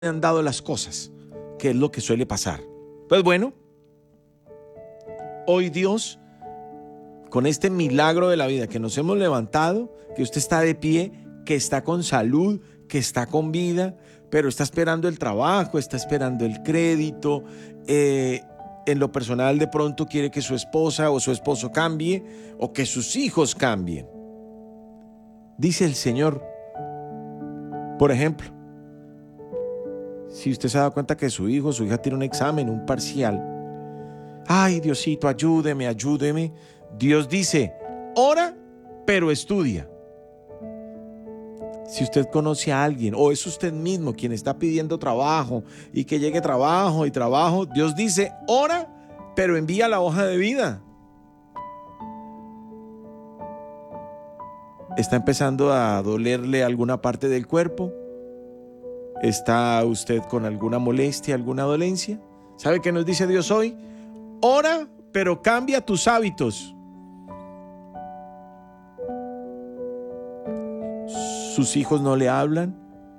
han dado las cosas, que es lo que suele pasar. Pues bueno, hoy Dios, con este milagro de la vida, que nos hemos levantado, que usted está de pie, que está con salud, que está con vida, pero está esperando el trabajo, está esperando el crédito, en lo personal de pronto quiere que su esposa o su esposo cambie, o que sus hijos cambien. Dice el Señor, por ejemplo, si usted se da cuenta que su hijo o su hija tiene un examen, un parcial, ay, Diosito, ayúdeme, ayúdeme. Dios dice, ora, pero estudia. Si usted conoce a alguien, o es usted mismo quien está pidiendo trabajo y que llegue trabajo y trabajo, Dios dice, ora, pero envía la hoja de vida. ¿Está empezando a dolerle alguna parte del cuerpo? ¿Está usted con alguna molestia, alguna dolencia? ¿Sabe qué nos dice Dios hoy? Ora, pero cambia tus hábitos. Sus hijos no le hablan.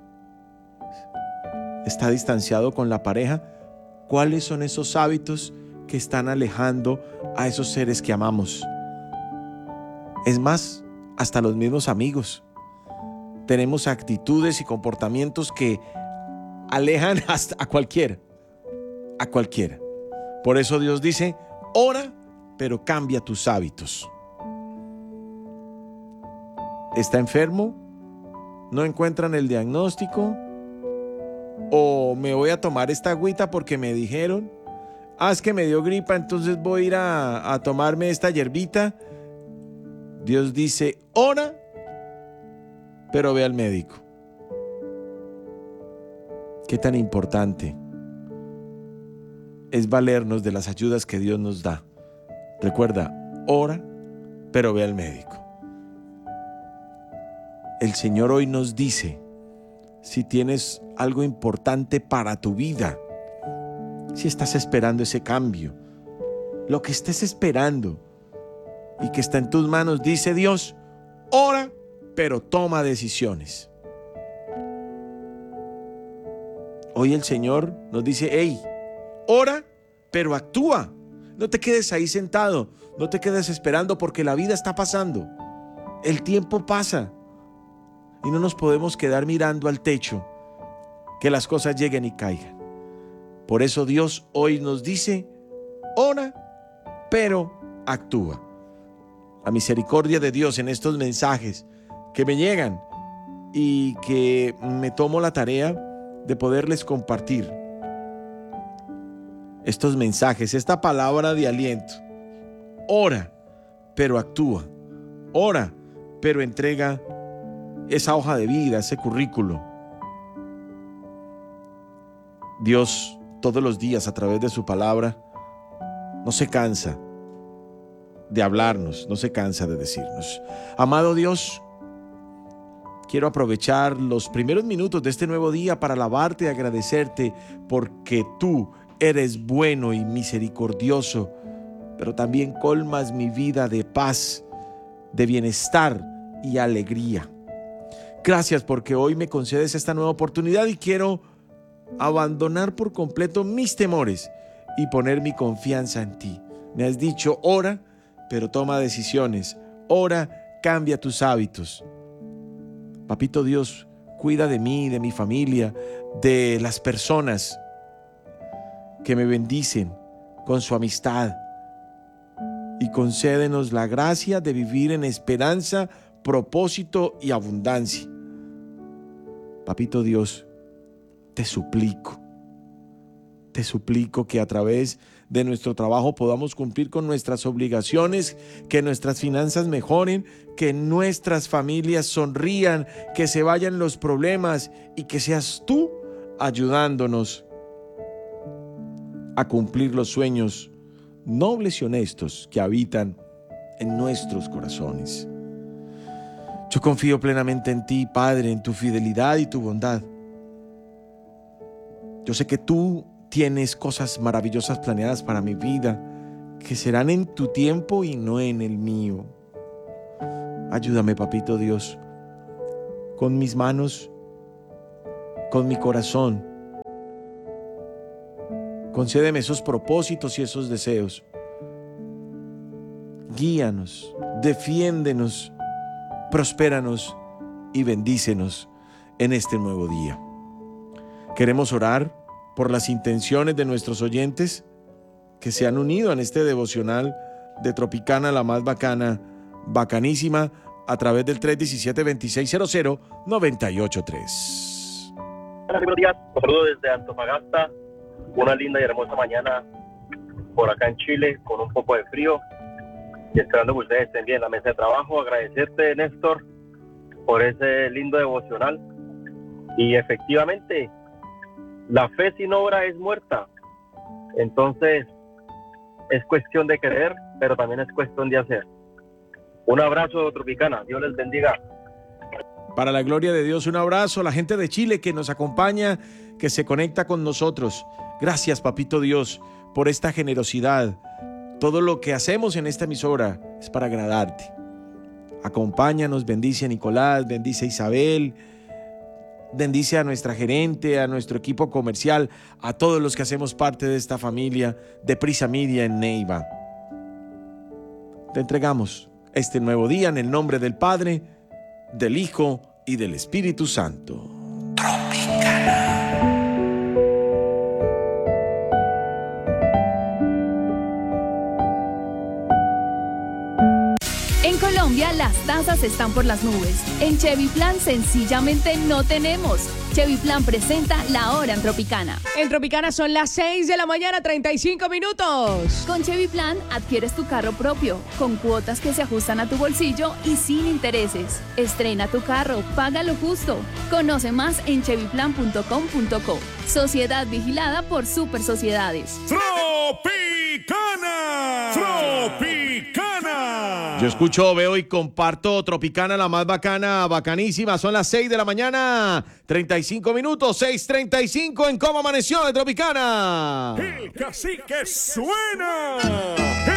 Está distanciado con la pareja. ¿Cuáles son esos hábitos que están alejando a esos seres que amamos? Es más, hasta los mismos amigos. Tenemos actitudes y comportamientos que alejan hasta a cualquiera. A cualquiera. Por eso Dios dice, ora, pero cambia tus hábitos. ¿Está enfermo? ¿No encuentran el diagnóstico? ¿O me voy a tomar esta agüita porque me dijeron? Es que me dio gripa, entonces voy a ir a tomarme esta hierbita. Dios dice, ora, pero ve al médico. ¿Qué tan importante es valernos de las ayudas que Dios nos da? Recuerda, ora, pero ve al médico. El Señor hoy nos dice, si tienes algo importante para tu vida, si estás esperando ese cambio, lo que estés esperando y que está en tus manos, dice Dios, ora, pero toma decisiones. Hoy el Señor nos dice, hey, ora, pero actúa. No te quedes ahí sentado, no te quedes esperando porque la vida está pasando. El tiempo pasa y no nos podemos quedar mirando al techo, que las cosas lleguen y caigan. Por eso Dios hoy nos dice, ora, pero actúa. La misericordia de Dios en estos mensajes que me llegan y que me tomo la tarea de poderles compartir estos mensajes, esta palabra de aliento. Ora, pero actúa. Ora, pero entrega esa hoja de vida, ese currículo. Dios, todos los días a través de su palabra, no se cansa de hablarnos, no se cansa de decirnos. Amado Dios, quiero aprovechar los primeros minutos de este nuevo día para alabarte y agradecerte porque tú eres bueno y misericordioso, pero también colmas mi vida de paz, de bienestar y alegría. Gracias porque hoy me concedes esta nueva oportunidad y quiero abandonar por completo mis temores y poner mi confianza en ti. Me has dicho, ora, pero toma decisiones. Ora, cambia tus hábitos. Papito Dios, cuida de mí, de mi familia, de las personas que me bendicen con su amistad y concédenos la gracia de vivir en esperanza, propósito y abundancia. Papito Dios, te suplico que a través de nuestro trabajo podamos cumplir con nuestras obligaciones, que nuestras finanzas mejoren, que nuestras familias sonrían, que se vayan los problemas y que seas tú ayudándonos a cumplir los sueños nobles y honestos que habitan en nuestros corazones. Yo confío plenamente en ti, Padre, en tu fidelidad y tu bondad. Yo sé que tú tienes cosas maravillosas planeadas para mi vida, que serán en tu tiempo y no en el mío. Ayúdame, Papito Dios, con mis manos, con mi corazón, Concédeme esos propósitos y esos deseos. Guíanos, defiéndenos, prospéranos y bendícenos en este nuevo día. Queremos orar por las intenciones de nuestros oyentes que se han unido en este devocional de Tropicana, la más bacana, bacanísima, a través del 317-2600-983. Buenos días, los saludo desde Antofagasta, una linda y hermosa mañana por acá en Chile, con un poco de frío, y esperando que ustedes estén bien en la mesa de trabajo. Agradecerte, Néstor, por ese lindo devocional. Y efectivamente, la fe sin obra es muerta. Entonces, es cuestión de creer, pero también es cuestión de hacer. Un abrazo, Tropicana. Dios les bendiga. Para la gloria de Dios, un abrazo a la gente de Chile que nos acompaña, que se conecta con nosotros. Gracias, Papito Dios, por esta generosidad. Todo lo que hacemos en esta emisora es para agradarte. Acompáñanos, bendice a Nicolás, bendice a Isabel, bendice a nuestra gerente, a nuestro equipo comercial, a todos los que hacemos parte de esta familia de Prisa Media en Neiva. Te entregamos este nuevo día en el nombre del Padre, del Hijo y del Espíritu Santo. Tropicana. En Colombia las tasas están por las nubes. En Chevy Plan sencillamente no tenemos. Chevy Plan presenta La Hora en Tropicana. En Tropicana son las 6 de la mañana, 35 minutos. Con Chevy Plan adquieres tu carro propio, con cuotas que se ajustan a tu bolsillo y sin intereses. Estrena tu carro, págalo justo. Conoce más en chevyplan.com.co. Sociedad vigilada por Super Sociedades. ¡Tropicana! ¡Tropicana! Yo escucho, veo y comparto Tropicana, la más bacana, bacanísima. Son las 6 de la mañana, 35 minutos, 6:35 en Cómo Amaneció de Tropicana. ¡El cacique suena!